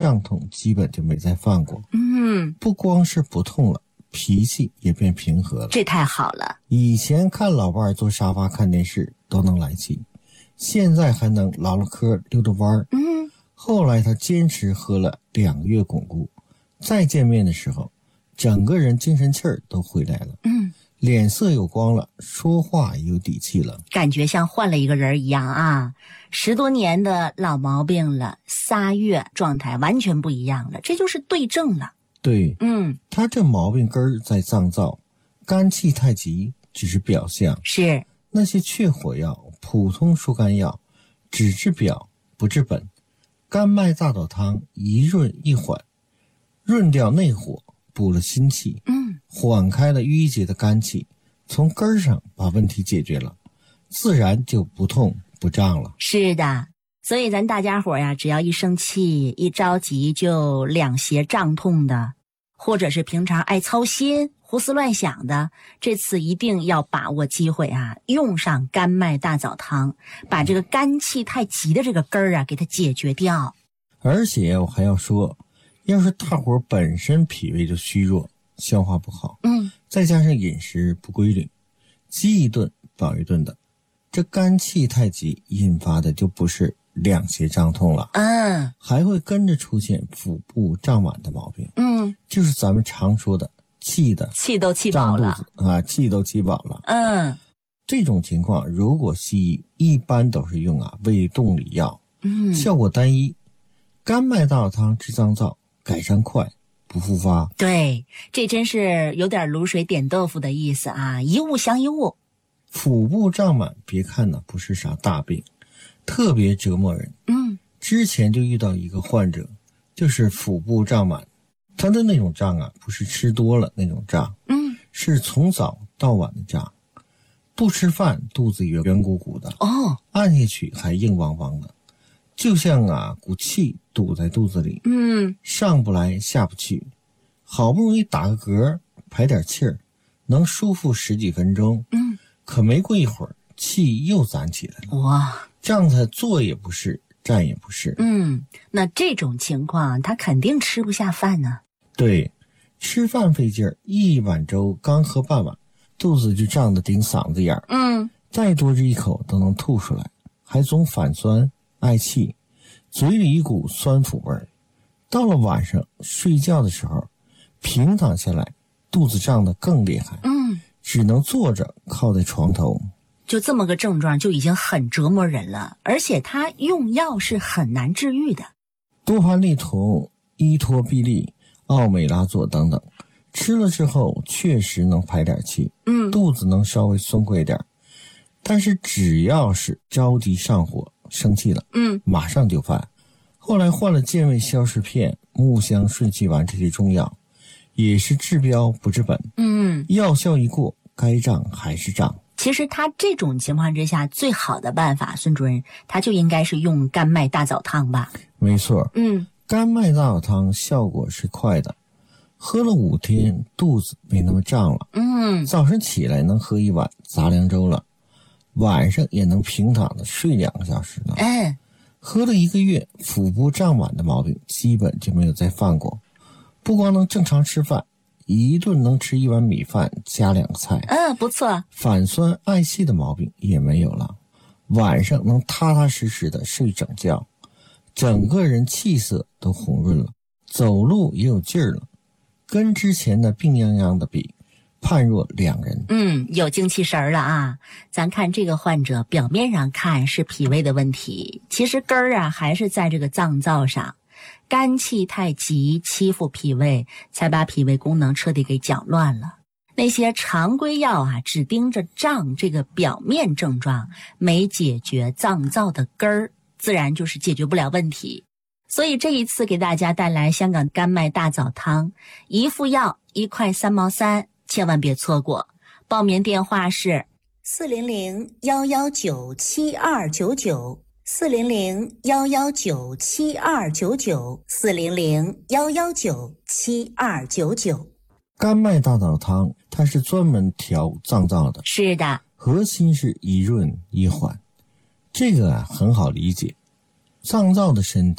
胀痛基本就没再犯过。不光是不痛了，脾气也变平和了。 这太好了。 以前看老伴坐沙发看电视都能来气，现在还能唠唠嗑溜着弯儿。后来他坚持喝了2月巩固，再见面的时候整个人精神气儿都回来了。脸色有光了，说话有底气了， 感觉像换了一个人一样啊！10多年的老毛病了，3月状态完全不一样了，这就是对症了。 对，他这毛病根儿在脏燥，肝气太急只是表象。 是那些去火药、普通疏肝药，只治表不治本。甘麦大枣汤一润一缓，润掉内火，补了心气，缓开了淤结的肝气，从根儿上把问题解决了，自然就不痛不胀了。 是的，所以咱大家伙呀，只要一生气一着急就两胁胀痛的，或者是平常爱操心胡思乱想的，这次一定要把握机会啊，用上甘麦大枣汤，把这个肝气太急的这个根儿啊给它解决掉。 而且我还要说，要是大伙本身脾胃就虚弱，消化不好，再加上饮食不规律，饥一顿饱一顿的，这肝气太急引发的就不是两胁胀痛了，还会跟着出现腹部胀满的毛病，就是咱们常说的气都气饱了啊，气都气饱了。这种情况如果西医一般都是用胃动理药，效果单一。甘麦大枣汤治脏燥，改善快，不复发。 对，这真是有点卤水点豆腐的意思啊，一物降一物。 腹部胀满，别看不是啥大病，特别折磨人。之前就遇到一个患者，就是腹部胀满，他的那种胀不是吃多了那种胀，是从早到晚的胀，不吃饭肚子圆鼓鼓的，按下去还硬邦邦的，就像股气堵在肚子里，上不来下不去，好不容易打个嗝排点气儿，能舒服10几分钟，可没过一会儿气又攒起来了， 哇， 胀他坐也不是，站也不是。 那这种情况他肯定吃不下饭呢。 对，吃饭费劲儿，一碗粥刚喝半碗，肚子就胀得顶嗓子眼儿，再多这一口都能吐出来，还总反酸爱气，嘴里一股酸腐味儿。到了晚上睡觉的时候，平躺下来肚子胀得更厉害，只能坐着靠在床头。 就这么个症状就已经很折磨人了，而且它用药是很难治愈的。 多盘利酮、依托必利、奥美拉唑等等，吃了之后确实能排点气，肚子能稍微松快一点，但是只要是着急上火生气了，马上就犯。后来换了健胃消食片、木香顺气丸这些中药，也是治标不治本，药效一过，该胀还是胀。 其实他这种情况之下，最好的办法，孙主任，他就应该是用甘麦大枣汤吧？ 没错，甘麦大枣汤效果是快的，喝了5天，肚子没那么胀了，早上起来能喝一碗杂粮粥了，晚上也能平躺的睡2个小时了。喝了1个月，腹部胀满的毛病基本就没有再犯过，不光能正常吃饭，一顿能吃1碗米饭加2个菜， 不错。 反酸爱气的毛病也没有了，晚上能踏踏实实的睡整觉，整个人气色都红润了，走路也有劲儿了，跟之前的病殃殃的比，判若两人。 有精气神了啊！咱看这个患者表面上看是脾胃的问题，其实根儿还是在这个脏燥上，肝气太急欺负脾胃，才把脾胃功能彻底给搅乱了。那些常规药只盯着胀这个表面症状，没解决脏燥的根儿，自然就是解决不了问题。所以这一次给大家带来香港甘麦大枣汤，1副药1块3毛3，千万别错过。报名电话是400-119-7299，400-119-7299，400-119-7299。 甘麦大枣汤它是专门调脏燥的， 是的， 核心是一润一缓，这个很好理解。脏燥的身体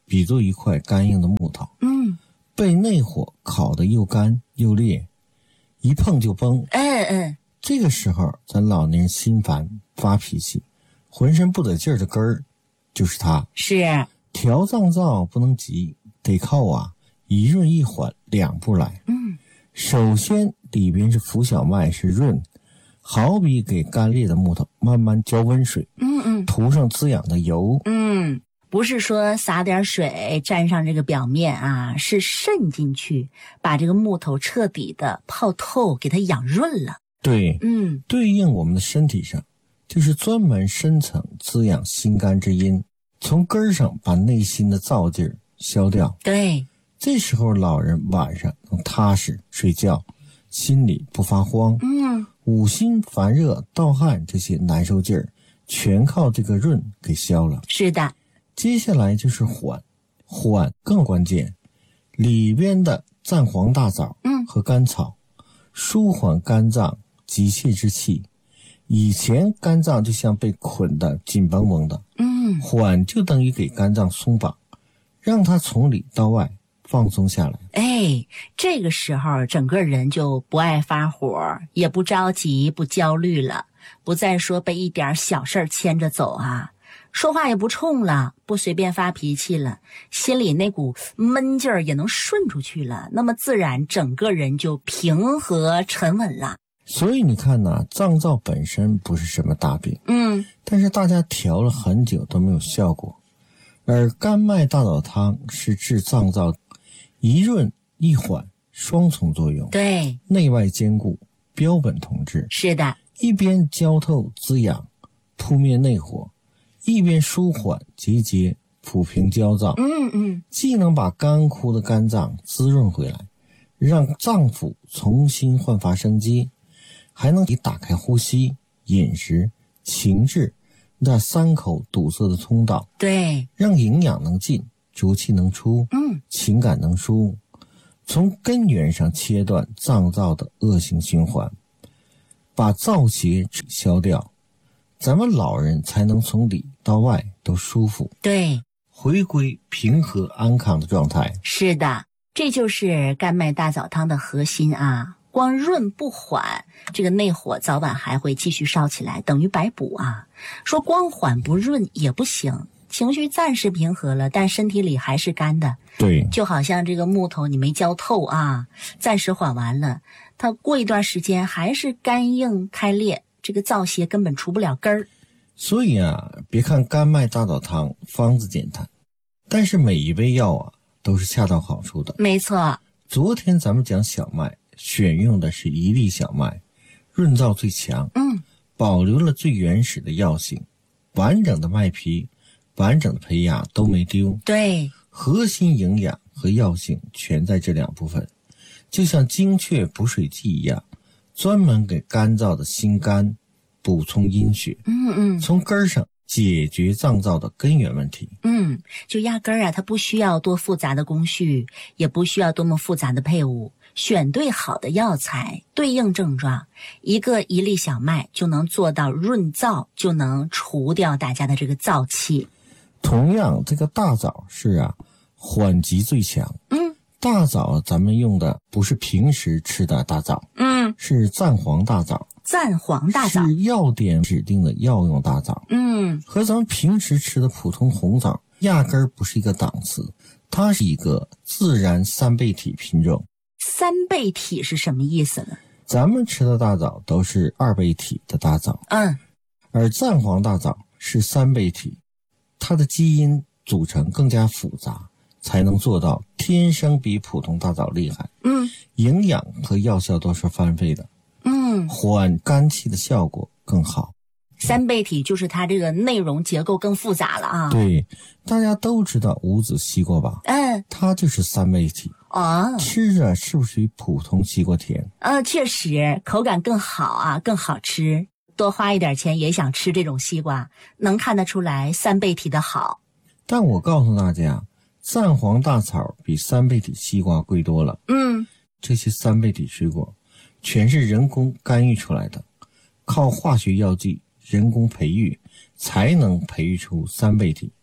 比作一块干硬的木头，被内火烤得又干又烈，一碰就崩。这个时候咱老年人心烦发脾气，浑身不得劲儿的根儿就是它。 是调脏燥不能急，得靠一润一缓两步来。首先里边是浮小麦是润，好比给干裂的木头慢慢浇温水，涂上滋养的油。 不是说撒点水沾上这个表面是渗进去，把这个木头彻底的泡透，给它养润了。 对，对应我们的身体上，就是专门深层滋养心肝之阴，从根上把内心的燥劲儿消掉。 对， 这时候老人晚上能踏实睡觉，心里不发慌。五心烦热盗汗这些难受劲儿全靠这个润给消了。 是的， 接下来就是缓，缓更关键，里边的藏黄大枣和甘草，舒缓肝脏急切之气。以前肝脏就像被捆得紧绷绷的，缓就等于给肝脏松绑，让它从里到外放松下来。 这个时候整个人就不爱发火，也不着急不焦虑了，不再说被一点小事牵着走说话也不冲了，不随便发脾气了，心里那股闷劲儿也能顺出去了，那么自然整个人就平和沉稳了。 所以你看脏燥本身不是什么大病，但是大家调了很久都没有效果，而甘麦大枣汤是治脏燥，一润一缓，双重作用， 对， 内外兼顾，标本同治。 是的， 一边浇透滋养，扑灭内火，一边舒缓结节，抚平焦躁。既能把干枯的肝脏滋润回来，让脏腑重新焕发生机，还能打开呼吸、饮食、情志那三口堵塞的通道。 对， 让营养能进，浊气能出，情感能舒，从根源上切断脏燥的恶性循环，把燥邪消掉，咱们老人才能从里到外都舒服， 对， 回归平和安康的状态。 是的，这就是甘麦大枣汤的核心光润不缓，这个内火早晚还会继续烧起来，等于白补说光缓不润也不行，情绪暂时平和了，但身体里还是干的。 对， 就好像这个木头你没浇透暂时缓完了，它过一段时间还是干硬开裂，这个燥邪根本除不了根儿。 所以别看甘麦大枣汤方子简单，但是每一味药都是恰到好处的。 没错， 昨天咱们讲小麦，选用的是一粒小麦，润燥最强，保留了最原始的药性，完整的麦皮，完整的胚芽都没丢。 对， 核心营养和药性全在这两部分，就像精确补水剂一样，专门给干燥的心肝补充阴血，从根上解决脏燥的根源问题。 就压根儿它不需要多复杂的工序，也不需要多么复杂的配伍，选对好的药材，对应症状，一粒小麦就能做到润燥，就能除掉大家的这个燥气。 同样，这个大枣是缓急最强。大枣咱们用的不是平时吃的大枣，是藏黄大枣。 藏黄大枣是药典指定的药用大枣，和咱们平时吃的普通红枣压根儿不是一个档次，它是一个自然三倍体品种。 三倍体是什么意思呢？ 咱们吃的大枣都是二倍体的大枣，而藏黄大枣是三倍体，它的基因组成更加复杂，才能做到天生比普通大枣厉害。营养和药效都是翻倍的。缓肝气的效果更好。 三倍体就是它这个内容结构更复杂了对，大家都知道无籽西瓜吧？它就是三倍体。吃着是不是比普通西瓜甜？ 确实口感更好更好吃。多花一点钱也想吃这种西瓜，能看得出来三倍体的好。 但我告诉大家，藏黄大枣比三倍体西瓜贵多了。这些三倍体水果全是人工干预出来的，靠化学药剂人工培育才能培育出三倍体。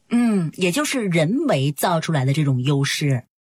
也就是人为造出来的这种优势。